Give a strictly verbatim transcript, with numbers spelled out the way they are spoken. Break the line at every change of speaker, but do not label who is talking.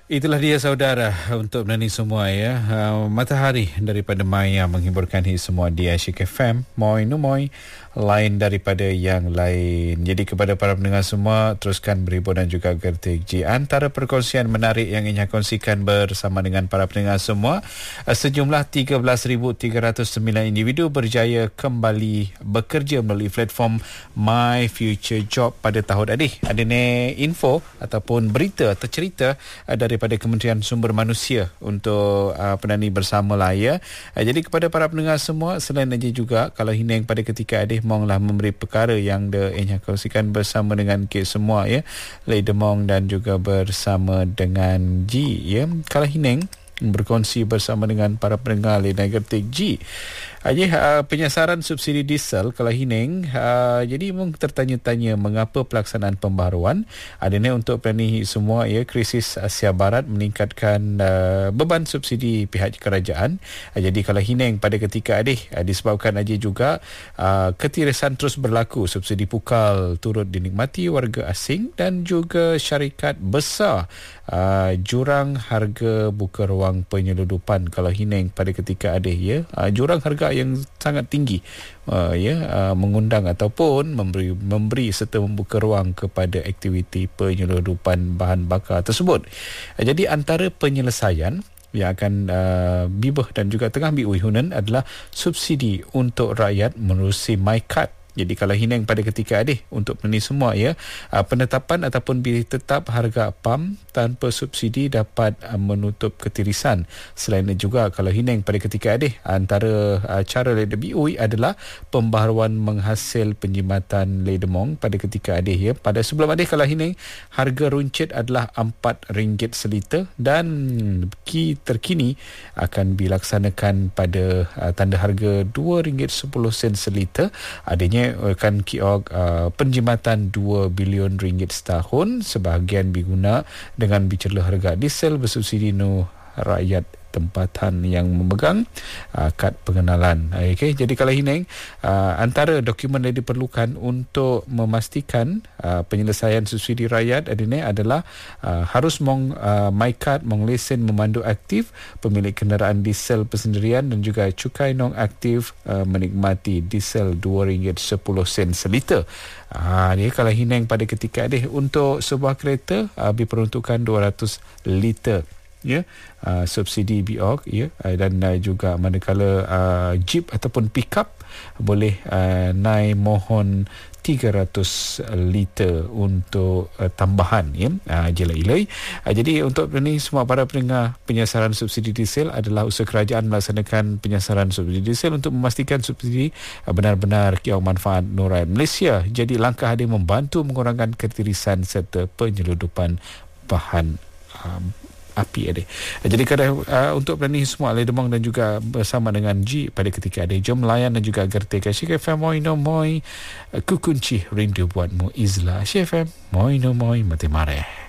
Itulah dia saudara untuk menani semua ya. Uh, Matahari daripada Maya menghiburkan hit semua di Asyik F M. Moi no moi, lain daripada yang lain. Jadi kepada para pendengar semua, teruskan berhibur dan juga gertik G. Antara perkongsian menarik yang ingin kongsikan bersama dengan para pendengar semua, uh, sejumlah tiga belas ribu tiga ratus sembilan individu berjaya kembali bekerja melalui platform My Future Job pada tahun ini. Ada ni info ataupun berita atau cerita uh, dari daripada Kementerian Sumber Manusia untuk uh, penani bersama lah ya. Uh, jadi kepada para pendengar semua, selain aja juga kalau hineng pada ketika adih monglah memberi perkara yang de ehnya kongsikan bersama dengan ke semua ya. Lei Demong dan juga bersama dengan G ya. Kalau hineng berkongsi bersama dengan para pendengar Lei Gertik G. Aje uh, penyasaran subsidi diesel kalau hineng uh, jadi mung tertanya-tanya mengapa pelaksanaan pembaharuan adanya untuk penani semua ya. Krisis Asia Barat meningkatkan uh, beban subsidi pihak kerajaan. Uh, jadi kalau hineng pada ketika adih uh, disebabkan aja juga uh, ketirisan terus berlaku, subsidi pukal turut dinikmati warga asing dan juga syarikat besar uh, jurang harga buka ruang penyeludupan kalau hineng pada ketika adih ya. Uh, jurang harga yang sangat tinggi uh, ya uh, mengundang ataupun memberi memberi serta membuka ruang kepada aktiviti penyeludupan bahan bakar tersebut. Uh, jadi antara penyelesaian yang akan uh, bibah dan juga tengah diuihunan adalah subsidi untuk rakyat menerusi MyCard. Jadi kalau hineng pada ketika adih untuk ini semua ya, uh, penetapan ataupun bilih tetap harga pam tanpa subsidi dapat uh, menutup ketirisan. Selain itu juga kalau hineng pada ketika adih, antara uh, cara Lei B U I adalah pembaharuan menghasil penjimatan Lei Demong pada ketika adih ya. Pada sebelum adih kalau hineng harga runcit adalah empat ringgit seliter dan ki terkini akan dilaksanakan pada uh, tanda harga dua ringgit sepuluh sen seliter. Adanya akan kiok uh, penjimatan dua bilion ringgit setahun, sebahagian diguna dengan bicara harga diesel bersubsidi nu rakyat tempatan yang memegang uh, kad pengenalan. Okey, jadi kalau hineng uh, antara dokumen yang diperlukan untuk memastikan uh, penyelesaian subsidi rakyat adanya adalah uh, harus mong uh, MyCard mong lesen memandu aktif, pemilik kenderaan diesel persendirian dan juga cukai non aktif uh, menikmati diesel dua ringgit sepuluh sen seliter. Ah, dia kalau hineng pada ketika adih untuk sebuah kereta uh, diperuntukkan dua ratus liter ya, uh, subsidi B O K ya, uh, dan uh, juga manakala uh, jeep ataupun pickup boleh uh, naik mohon tiga ratus liter untuk uh, tambahan ya, uh, jelai-ilai. Uh, jadi untuk ini semua para pendengar, penyasaran subsidi diesel adalah usaha kerajaan melaksanakan penyasaran subsidi diesel untuk memastikan subsidi uh, benar-benar kiau manfaat nurayan Malaysia. Jadi langkah ini membantu mengurangkan ketirisan serta penyeludupan bahan um, api ada. Jadi kadang uh, untuk berani semua Lei Demong dan juga bersama dengan G pada ketika ada jom layan dan juga gertik Asyik F M moi no moi, ku kunci rindu buatmu Izla Asyik F M moi no moi mati mareh.